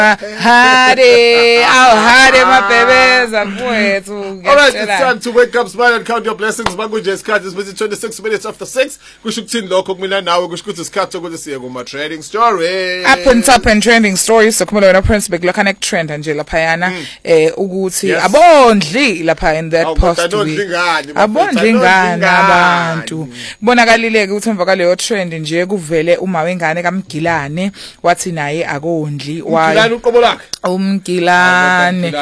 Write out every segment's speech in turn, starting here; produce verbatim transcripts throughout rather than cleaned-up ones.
Hare, aw hare mabhebeza mfowethu. Alright, it's time to wake up, smile and count your blessings. Manje isikhathi is twenty-six minutes after six. Kusho ukuthini lokho kumina nawe kusho ukuthi isikhathi sokuthi siye kuma trading story. Up and top and trending stories sokumele wena Prince Bekulokha neck trend nje lapha yana eh ukuthi abondli lapha in that post. Abondli ingane abantu. Kubonakalile ke ukuthi emva kwaleyo trend nje kuvele uma wengane kaMgilane wathi naye akondli Umgilane uqobo lakhe. Umgilane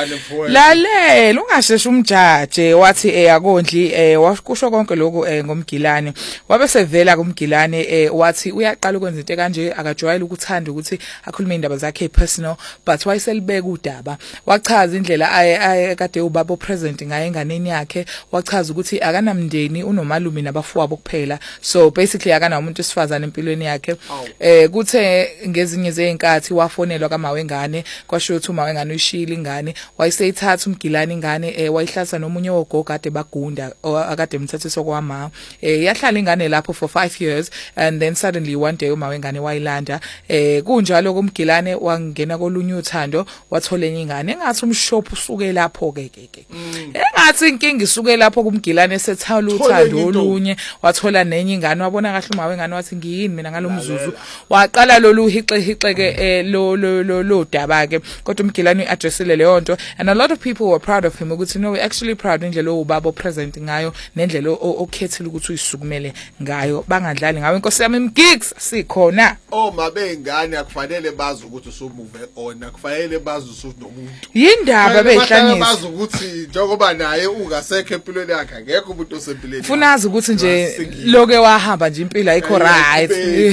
lalela ungasheshe umjaje wathi eh akondli eh wakusho konke lokho eh ngomgilane wabe sevela kumgilane eh wathi uyaqala ukwenza into kanje akajwayele ukuthanda ukuthi akhulume indaba zakhe personal but wayeselibeka udaba wachaza indlela aye kade ubaba present ngaye enganeni yakhe wachaza ukuthi akanamndeni unomalume nabafowabo kuphela so basically akana umuntu esifazana empilweni yakhe eh kuthe ngezinye zeinkathi wafonelwa kamawengane kwasho ukuthi umawengane uyishila ingane wayeseyithatha umgilane ingane eh wayihlasa nomunye wogogo ade bagunda akade emthathe sokwama eh yahlala ingane lapho for five years and then suddenly one day umawengane wayilanda eh kunjalo komgilane wangena kolunye uthando wathola enye ingane engathi umshop usuke lapho ke ke engathi inkingi isuke lapho kumgilane esethala uthando olunye wathola nenye ingane wabona kahle umawengane wathi ngiyini mina ngalomzuzu waqala lolu hixe hixe ke lo lo lo daba ke kodwa umgilane uaddressile leyo nto and a lot of people were proud of him ukuthi no we actually proud indlela ubaba present ngayo nendlela okhethile ukuthi uyisukumele ngayo bangadlali ngawe inkosi yami imgigs sikhona oh mabe ingane akufanele bazi ukuthi usumuve on akufanele bazi usunomuntu yindaba beyihlanyisa bazi ukuthi njengoba naye ungasekho empilweni yakhe akekho umuntu osempilweni funazi ukuthi nje loke wahamba nje impilo ayikho right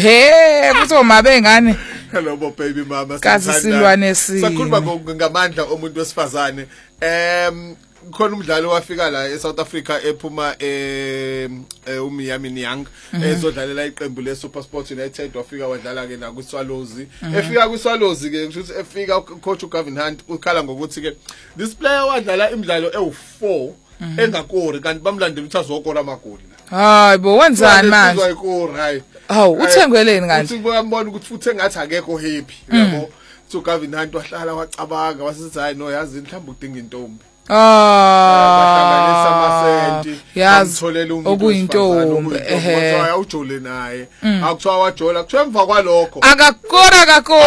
he kuthi mabe ingane hello bo baby mama kazisilwane si sakhuluma ngamandla omuntu wesifazane em khona umdlalo wafika la eSouth Africa ephuma eh uMiami Nyang ezodlalela iqembu leSuperSport United wafika wadlala ke na kuSwalozi efika kuSwalozi ke ukuthi efika coach uGavin Hunt ukhala ngokuthi ke this player wadlala imidlalo ewu four engakori kanti bamlandela ukuthi azokora amagoli hayi bo wenzani manje uzayikora hayi awu uthengweleni kanti uthi bayambona ukuthi futhi engathi akekho happy yabo so Gavin Hunt wahlala wacabanga wasithi hayi no yazi mhlawumbe udinga intombi ah bahlangana yazi okuyintombi ehe awujole naye akuthiwa wajola kuthiwa emva kwalokho akakora kako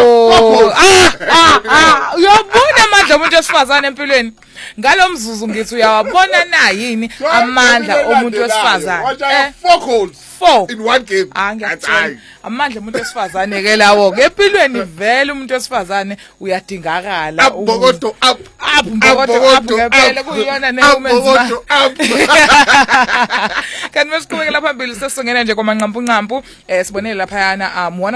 ah uyabona amandla omuntu wesifazane empilweni ngalomzuzu ngithi uyawabona na yini amandla omuntu wesifazane eh four goals four in one game angiyathini amandla omuntu wesifazane ke lawo ke empilweni vele umuntu wesifazane uyadingakala ubokodo up up ubokodo up ngempela kuyona newomen's kanti masiqhubekela phambili sesingena nje kwamanqampu nqampu eh sibonele lapha yana um